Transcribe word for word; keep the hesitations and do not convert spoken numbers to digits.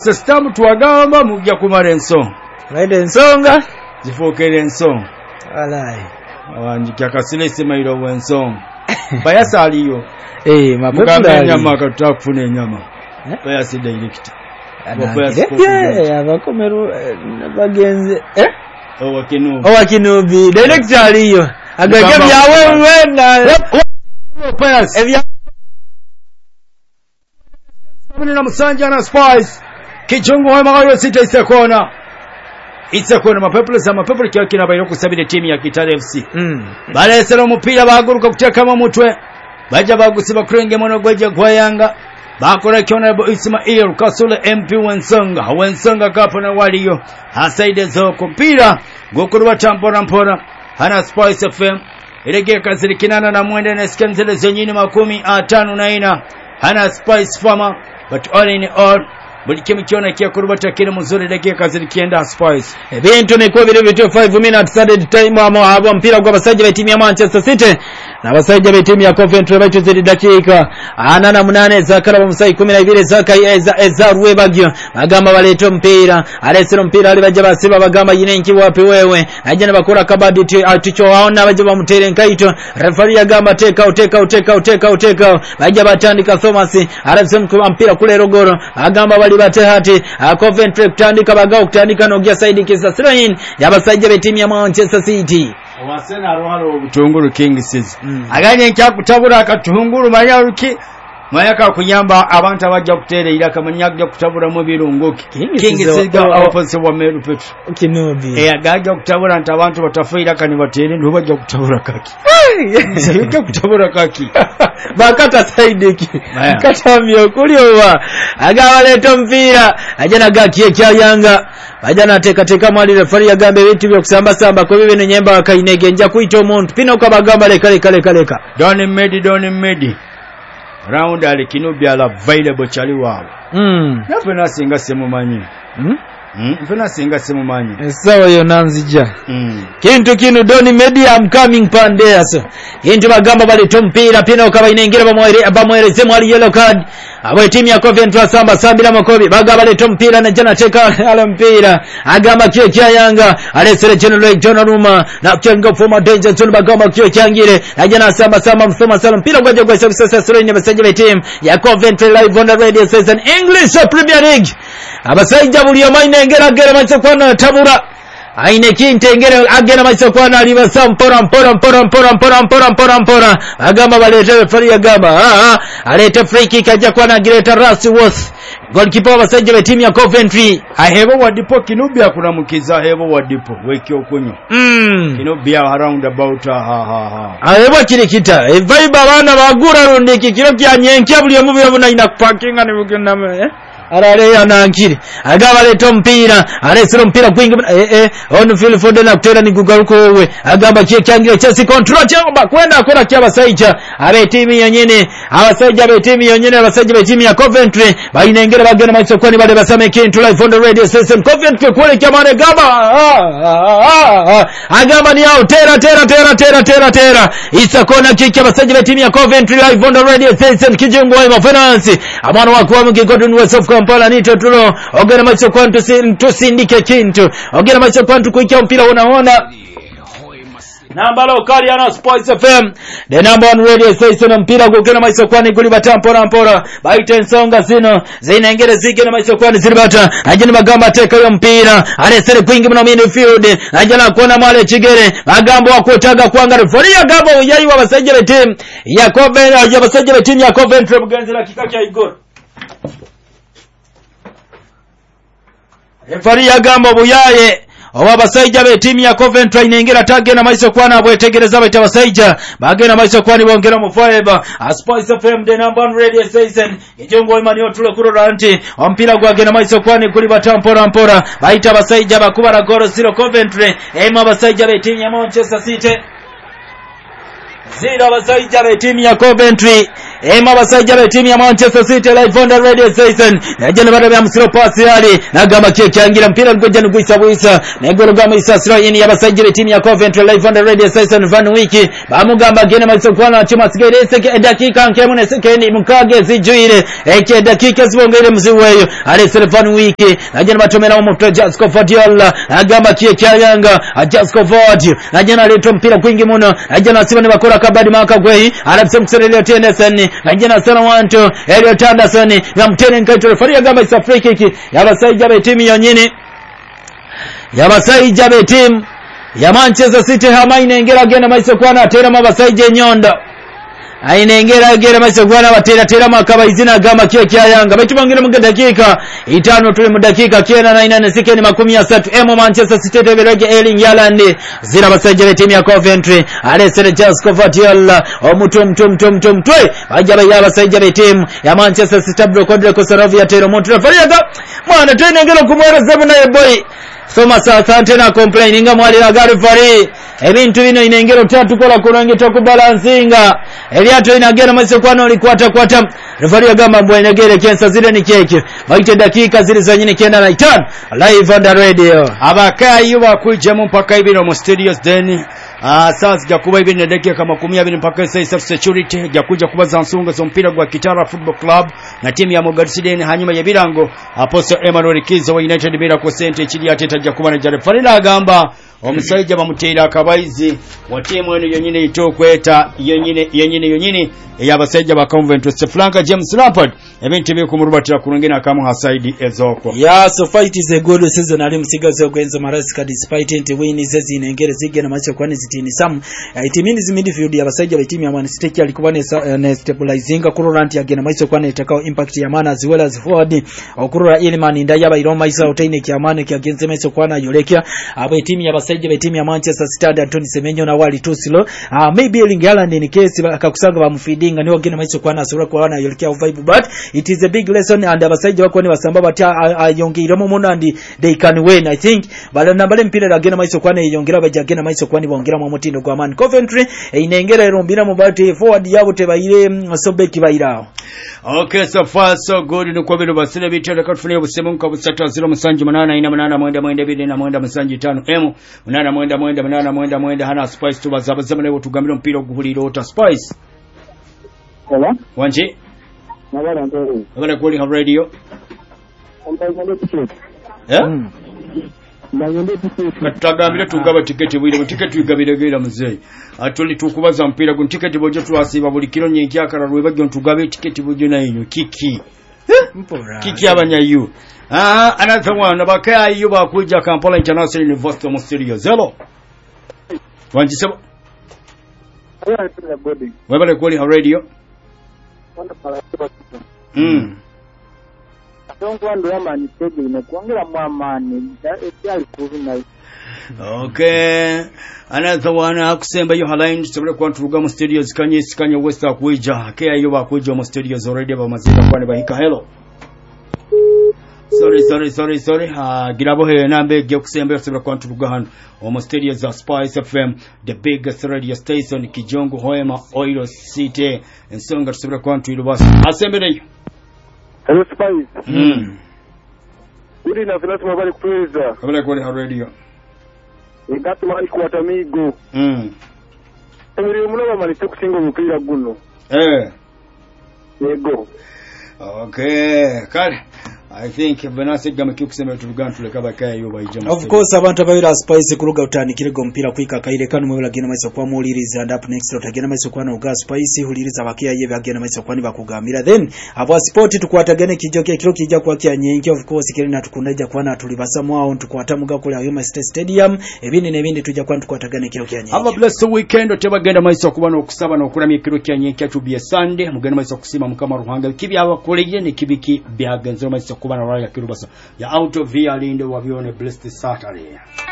kasita stamp tuwagamba mujja kumala ensonga right ensonga zifuukira ensonga alai awanjika kasilese mailo wensonga bayasa aliyo eh mapepula nyama kataka kufuna enyama bayasa direct ya bakomeru bagenze eh owa kinubi owa kinubi direct aliyo agaje byawe wena bayasa ebya na musanja na spice kichungu wa magayo sita isekona isekona mapepula za mapepula kya kina bayiro kusabira timu ya Kitale F C mm balesera omupira baguruka kutekama mutwe baja bagusiba kurenge mono gweje kwa Yanga bakola kiona Ismail Kasule M P Wensonga Wensonga kapo na waliyo hasaide zoko mpira gokuruba tampora mpora hana Spice F M ilege kazirikinana na mwende na skenzele zenyini makumi atano na ina hana Spice Farmer but all in all buli kimu kiona kia kurubata kile mzuri dakika zilikienda Spice ebintu ne kubiri bitu five minutes added time amo abo mpira kwa basaji ba timu ya Manchester City na basaji ba timu ya Coventry bitu zidi dakika anana munane za karaba musai kumi na mbili za kai eza eza ruwe bagyo bagamba baleto mpira alesero mpira ali baje basiba bagamba yinenki wapi wewe ajana bakora kabadi aticho waona baje bamutere nkaito referee yagamba take out take out take out take out take out baje batandika Thomas alesero mpira kule Rogoro agamba bali bate hati Coventry kutandika bagao kutandika nogia saidi kisa sirain yabasajja be timu ya Manchester City wasena rohalo obutunguru Kings mm. aganye nkya kutabura akatunguru manya ruki mayaka kunyamba abantu abajja kutere ira kamanya kujja kutabura mu birungo Kings ga opposite wa Meru Petro Kinobi eh agajja kutabura nta abantu batafuira kani batere ndo bajja kutabura kaki sayuka kutabura kaki bakata saidi ki kata myo kuliowa agawaleto mpira ajana gakie kya Yanga ajana teka teka mwali referee agambe bitu byo kusamba samba ko bibe nyemba akainege nja kuita omuntu pino kwa bagamba leka leka leka leka don't medi don't medi round ali Kinubi ala available chali wao mm nafena singa semumanyi mm mm nafena singa semumanyi sawa yo nanzija mm kintu kinu doni media am coming pandea so kintu bagamba bali tompira pino kaba inengera bamwere bamwereze mwali yellow card abo timu ya Coventry samba sambira makobi bagamba bali tompira na jana teka ala mpira agamba kyo kya Yanga alesere general John Ruma na kyenga former danger zone bagamba kyo kyangire ajana samba samba msoma sala mpira gwaje gwa sasa sura nya basaje team ya Coventry live on the radio station English Premier League abasajja buli omaine ngera ngera macho kwana tabura aine kintengere agena macho kwana aliba sampora mpora mpora mpora mpora mpora mpora mpora agamba balete referee agamba ah alete free kick aja kwana Greta Russworth goalkeeper abasajja be timu ya Coventry ahebo wadipo Kinubi akuna mukiza ahebo wadipo weki okunyo mm Kinubi around about ha ha ha ahebo kirikita e vibe abana bagura rundiki kiro kya nyenke buli omubi obuna ina parking ani bugenda eh arare yanankiri agaba leto mpira aresero mpira kwingi eh eh on feel for na kutera ni gugaruko wewe agamba kie kyangire Chelsea control chamba kwenda akora kya basaija abe timu yonyene abasaija be timu yonyene abasaija be timu ya Coventry bayinengera bagena macho kwani bale basame kintu live on the radio station Coventry kwele kya mane gaba agamba ni au tera tera tera tera tera tera isa kona kiki abasaija be timu ya Coventry live on the radio station kijungu wa finance amana wakwa mkigodun West Kampala nito tulo ogera macho kwantu tusindike kintu ogera macho kwantu kuikia mpira unaona namba lokali ana Sports F M the number one radio station mpira gukena macho kwani kulibata mpora mpora baita nsonga zino zinaengere zike na macho kwani zilibata ajini magamba teka yo mpira alesere kwingi mna midfield ajana kuona mwale Chigere agambo wakotaga kwanga referee agambo uyayi wa basajja team ya Coventry ya basajja team ya Coventry buganze la kikaka igoro referee agambo buyaye oba basajja be timu ya Coventry inengera tage na maiso kwana abwetegereza bita basajja bagena maiso kwani bongera mu fiber Spice F M the number one radio station ijongo imani otulo kurora anti ompira gwagena maiso kwani kuli batampora mpora baita basajja bakuba na goro zero Coventry ema basajja be timu ya Manchester City zero basajja be timu ya Coventry ema basajja be timu ya Manchester City live on the radio station najana bada bya musiro pass yali nagamba kye kyangira mpira gojja nugwisa bwisa negolo gama isasira yini ya basajja be timu ya Coventry live on the radio station van wiki bamugamba gene maso kwana chuma sigere seke dakika nkemu ne sekendi mukage zijuire eke dakika zibongere muziweyo ale van wiki najana batomera omuto Jasco Fadiola nagamba kye kyayanga Jasco Fadi najana leto mpira kwingi muno najana sibone bakora kabadi maka gweyi alapse mserelio Tennyson najana sana wanto Elliot Anderson yamtene nkaito faria gamba isa free kick yabasajja be timu yonyine yabasajja be timu ya Manchester City hamaine ngera gena maiso kwana atera mabasajja nyondo ainengera gera maiso kwana batera tera makaba izina gamba kyo kyayanga bakibangire mu dakika itano tuli mu dakika kena na ina sikeni makumi ya tatu emo Manchester City tebelege Erling Haaland zira basajja be timu ya Coventry Alessandro Jasco Fadiola omuto mto mto mto mto bajaba ya basajja be timu ya Manchester City bro kodre ko Saravia tero montra fariaga mwana twenengera kumwera zebu na boy soma sa asante na complain nga mwali na gari fari ebintu bino inengero tatu kola kurangi tokubalansinga eliato inagera mase kwano likwata kwata refari agamba mbwa inagere kensa zile ni keke baite dakika zile za nyine kenda na itano live on the radio abakai bakuje mu mpaka ibiro mu studios then Ah sasa jakuba ibiri na dakika kama kumi abiri mpaka self security jakuja kubaza nsonga zo mpira gwa Kitara Football Club na timu ya Mogadisiden hanyuma ya birango Apostle Emmanuel Kizo wa United bila ko sente chili ateta jakuba na jare farina agamba omusajja bamutera akabayizi wa timu eno yonyine itokweta yonyine yonyine yonyine eyabasajja ba Coventry Franka James Lampard ebintu bikumurubatira kurungina akamu hasaidi ezoko yeah so fight is a good season ali musigaze ogwenza marasika despite ente win zezi inengere zigena macho kwani zitini sam itimini midfield yabasajja ba timu ya Man City alikuwa ne stabilizing kurorant yagena macho kwani itakao impact ya mana as well as forward okurura Ilman ndaya ba iroma isa otaine kyamane kyagenze macho kwana yolekia abo timu ya basajja be timu ya Manchester City Anthony Semenyo na wali tusilo uh, maybe Erling Haaland in case akakusanga bamufeedinga niwo gena macho kwana asura kwa wana yolekia vibe but it is a big lesson and abasajja bako ni basamba batya ayongiramo muno and they can win I think bala nambale mpira agena macho kwana yongera baje agena macho kwani bongera mu mutindo gwa Man Coventry inengera erombira mu bati forward yabo tebayire sobeki bayirawo okay so far so good ni kwa bino basile bitera katufune busemu nka busata zero musanji manana ina manana mwenda mwenda bide na mwenda musanji tano emu munana mwenda mwenda manana mwenda mwenda hana Spice tubazaba zamane botugambira mpira guhulira ota Spice Hello wanje nabala ntoro nabala kuli ha radio eh katagambira tugaba tiketi bwire tiketi igabiragera muzeyi atoli tukubaza mpira gu tiketi bojo twasiba buli kilo nyenki akararwe bagyo ntugabe tiketi bojo nayo kiki mpora kiki abanya yu ah another one abakaya yu bakuja Kampala International University mu studio zero wanjisebo wabale kuli ha radio mm Don't want to man tege ina kuongera mwamani ekyali kubi nayo okay another one akusemba yo haline tsobole kwanturuga mu studios kanye sikanye west akuija ke ayo bakuija mu studios already bamazika kwani bahika hello sorry sorry sorry sorry ha girabo he nambe gye kusemba yo tsobole kwanturuga hano mu studios za Spice F M the biggest radio station Kijongo Hoema Oil City ensonga tsobole kwanturuga basi asembere Hello Spice. Mm. Uli na finasi mabali kutuweza. Kabla kwa ni radio. Ingati mali kuwata migo. Mm. Emiri mnaba mali tukusingo mpira guno. Eh. Yego. Okay. Kale. I think Venase gama kikusema turugantu lekaba kaya yoba ijama. Of course abantu ababira Spice kuruga utani kirego mpira kwika kaire kanu mwela gena maiso kwa muliriza and up next otagena maiso kwa no gas Spice huliriza bakia yebe agena maiso kwa ni bakugamira then abo sport tukwatagene kijoke kiro kijja kwa kya nyenki of course kirina tukundaja kwa na tulibasa mwao tukwatamuga kule Ayoma State Stadium ebindi nebindi tujja kwa tukwatagene kiro kya nyenki. Have a blessed weekend otebagenda maiso kuba no kusaba no kuramya kiro kya nyenki atubye Sunday mugenda maiso kusima mukama ruhanga kibi abakoleye ne kibiki byagenzo maiso kuba na raya kirubasa ya out of here linde wabione blessed Saturday.